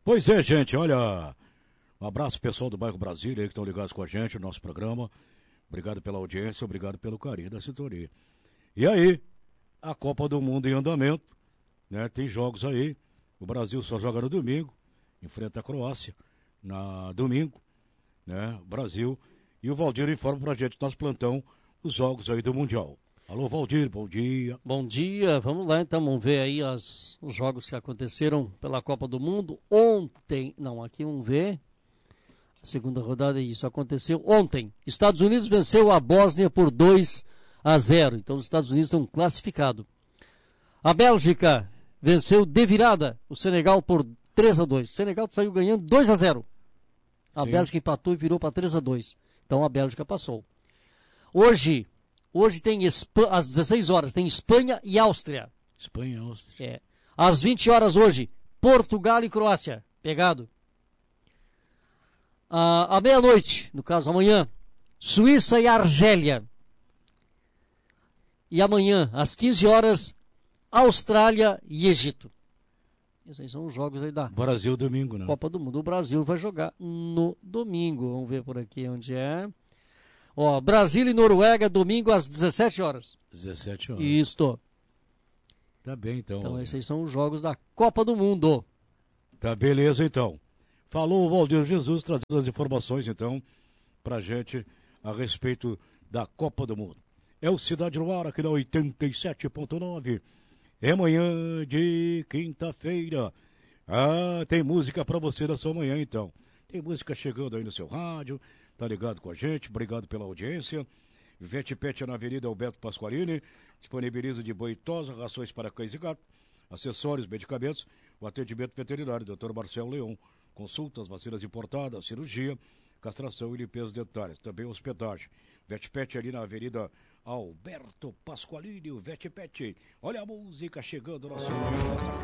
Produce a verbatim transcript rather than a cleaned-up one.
Pois é, gente, olha, um abraço pessoal do bairro Brasília aí que estão ligados com a gente no nosso programa. Obrigado pela audiência, obrigado pelo carinho da sintonia. E aí, a Copa do Mundo em andamento, né? Tem jogos aí. O Brasil só joga no domingo, enfrenta a Croácia na domingo, né? Brasil. E o Valdir informa pra gente, nosso plantão, os jogos aí do Mundial. Alô, Valdir, bom dia. Bom dia, vamos lá então, vamos ver aí as, os jogos que aconteceram pela Copa do Mundo ontem. Não, aqui vamos ver. A segunda rodada, isso aconteceu ontem. Estados Unidos venceu a Bósnia por dois a zero. Então os Estados Unidos estão classificados. A Bélgica venceu de virada o Senegal por três a dois. O Senegal saiu ganhando dois a zero. A Sim. Bélgica empatou e virou para três a dois. Então a Bélgica passou. Hoje, hoje tem Esp- às dezesseis horas, tem Espanha e Áustria. Espanha e Áustria. É. Às vinte horas hoje, Portugal e Croácia. Pegado. Ah, à meia-noite, no caso amanhã, Suíça e Argélia. E amanhã, às quinze horas, Austrália e Egito. Esses aí são os jogos aí da Brasil domingo, né? Copa do Mundo. O Brasil vai jogar no domingo. Vamos ver por aqui onde é. Ó, Brasil e Noruega, domingo às dezessete horas. dezessete horas. Isto. Tá bem, então. Então, esses aí são os jogos da Copa do Mundo. Tá beleza, então. Falou o Valdir Jesus, trazendo as informações, então, pra gente a respeito da Copa do Mundo. É o Cidade no Ar, aqui na oitenta e sete ponto nove. É manhã de quinta-feira. Ah, tem música pra você na sua manhã, então. Tem música chegando aí no seu rádio, tá ligado com a gente, obrigado pela audiência. Vete Pet na Avenida Alberto Pasqualini, disponibiliza de boitosa, rações para cães e gatos, acessórios, medicamentos, o atendimento veterinário, doutor Marcelo Leão. Consultas, vacinas importadas, cirurgia, castração e limpeza dentária. Também hospedagem. Vetpet ali na Avenida Alberto Pasqualini, o Vetpet. Olha a música chegando na sua